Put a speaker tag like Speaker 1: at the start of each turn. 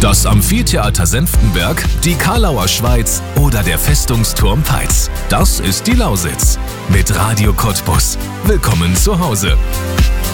Speaker 1: Das Amphitheater Senftenberg, die Kalauer Schweiz oder der Festungsturm Peitz. Das ist die Lausitz. Mit Radio Cottbus. Willkommen zu Hause.